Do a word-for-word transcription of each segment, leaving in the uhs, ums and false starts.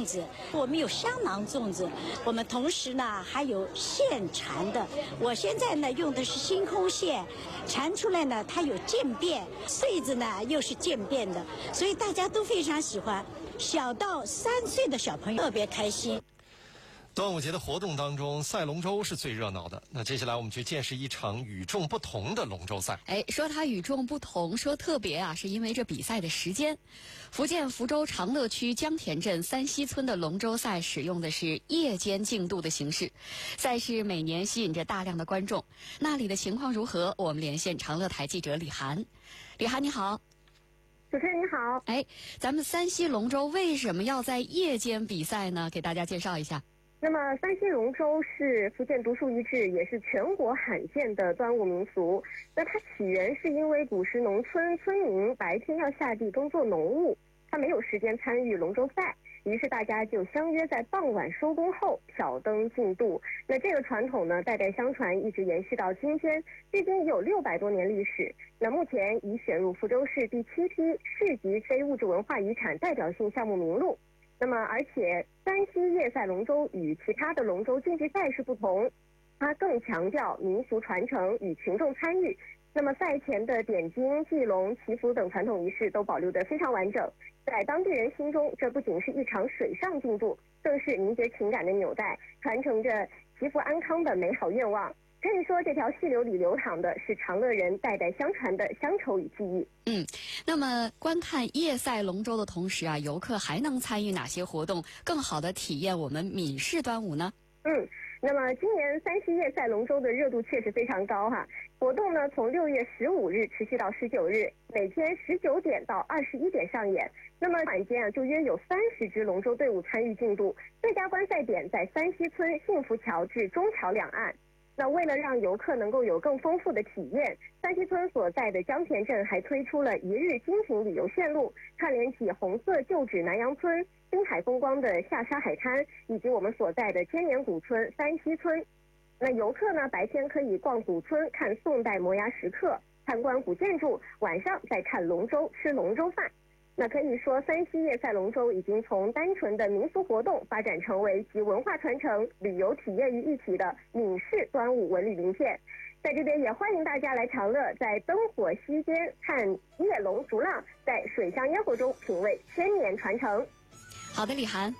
粽子，我们有香囊粽子，我们同时呢还有现缠的。我现在呢用的是星空线，缠出来呢它有渐变，穗子呢又是渐变的，所以大家都非常喜欢，小到三岁的小朋友特别开心。 端午节的活动当中，赛龙舟是最热闹的。那接下来我们去见识一场与众不同的龙舟赛。 哎，说它与众不同，说特别啊，是因为这比赛的时间。福建福州长乐区江田镇三溪村的龙舟赛使用的是夜间竞渡的形式，赛事每年吸引着大量的观众。那里的情况如何？我们连线长乐台记者李涵。李涵，你好。 主持人你好。 哎，咱们三溪龙舟为什么要在夜间比赛呢？给大家介绍一下。 那么三溪龙舟是福建独树一帜，也是全国罕见的端午民俗。那它起源是因为古时农村村民白天要下地耕作农务，他没有时间参与龙舟赛，于是大家就相约在傍晚收工后挑灯竞渡。那这个传统呢，代代相传，一直延续到今天，至今已有六百多年历史。那目前已选入福州市第七批市级非物质文化遗产代表性项目名录。那么，而且三溪夜赛龙舟与其他的龙舟竞技赛事不同，它更强调民俗传承与群众参与。那么赛前的点睛、祭龙、祈福等传统仪式都保留得非常完整。在当地人心中，这不仅是一场水上竞渡，更是凝结情感的纽带，传承着祈福安康的美好愿望。可以说，这条细流里流淌的是长乐人代代相传的乡愁与记忆。 嗯，那么观看夜赛龙舟的同时啊，游客还能参与哪些活动，更好的体验我们闽式端午呢？ 嗯，那么今年三溪夜赛龙舟的热度确实非常高哈。活动呢，从六月十五日持续到十九日，每天十九点到二十一点上演。那么晚间啊，就约有三十支龙舟队伍参与竞渡。最佳观赛点在三溪村幸福桥至中桥两岸。那为了让游客能够有更丰富的体验，三溪村所在的江田镇还推出了一日精品旅游线路，串联起红色旧址南阳村、滨海风光的下沙海滩，以及我们所在的千年古村三溪村。那游客呢，白天可以逛古村看宋代摩崖石刻，参观古建筑，晚上再看龙舟吃龙舟饭。那可以说，三溪夜赛龙舟已经从单纯的民俗活动发展成为集文化传承、旅游体验于一体的闽式端午文旅名片。在这边也欢迎大家来长乐，在灯火溪间看夜龙逐浪，在水上烟火中品味千年传承。 好的，李涵。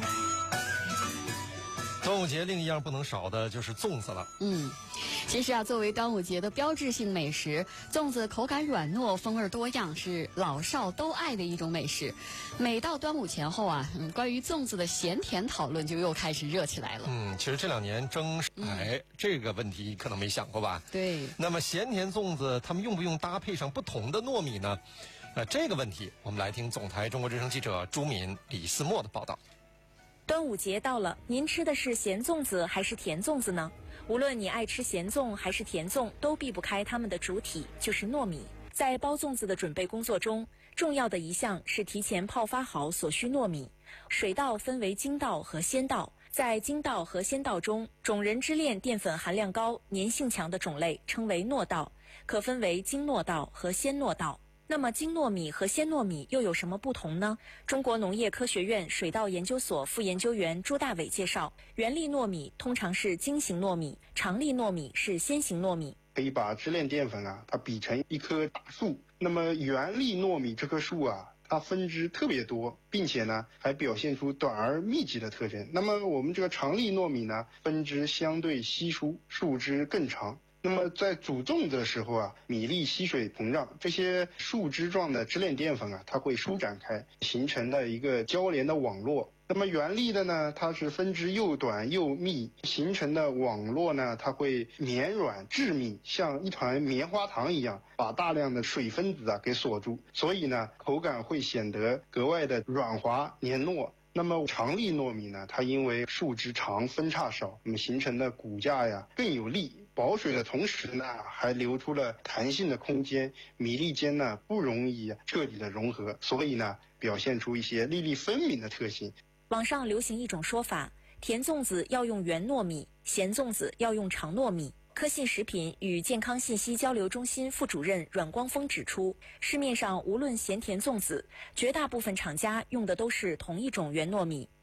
端午节另一样不能少的就是粽子了。 嗯，其实啊，作为端午节的标志性美食，粽子口感软糯，风味多样，是老少都爱的一种美食。每到端午前后啊，嗯，关于粽子的咸甜讨论就又开始热起来了。 嗯，其实这两年蒸哎、嗯、这个问题可能没想过吧？ 对。 那么咸甜粽子，他们用不用搭配上不同的糯米呢？呃，这个问题我们来听总台中国之声记者朱敏、李思墨的报道。 端午节到了，您吃的是咸粽子还是甜粽子呢？无论你爱吃咸粽还是甜粽，都避不开它们的主体，就是糯米。在包粽子的准备工作中，重要的一项是提前泡发好所需糯米。水稻分为精稻和鲜稻，在精稻和鲜稻中，种仁支链淀粉含量高、粘性强的种类称为糯稻，可分为精糯稻和鲜糯稻。那么精糯米和鲜糯米又有什么不同呢？中国农业科学院水稻研究所副研究员朱大伟介绍，圆粒糯米通常是精型糯米，长粒糯米是鲜型糯米。 可以把支链淀粉啊，它比成一棵大树。那么圆粒糯米这棵树啊，它分支特别多，并且呢还表现出短而密集的特征。那么我们这个长粒糯米呢，分支相对稀疏，树枝更长。那么在煮粽子的时候啊，米粒吸水膨胀，这些树枝状的支链淀粉啊，它会舒展开，形成了一个交连的网络。那么圆粒的呢，它是分支又短又密，形成的网络呢，它会绵软致密，像一团棉花糖一样，把大量的水分子啊给锁住，所以呢，口感会显得格外的软滑黏糯。那么长粒糯米呢，它因为树枝长分叉少，那么形成的骨架呀更有力，保水的同时呢，还留出了弹性的空间，米粒间呢不容易彻底的融合，所以呢表现出一些粒粒分明的特性。 网上流行一种说法，甜粽子要用圆糯米，咸粽子要用长糯米。科信食品与健康信息交流中心副主任阮光峰指出，市面上无论咸甜粽子，绝大部分厂家用的都是同一种圆糯米。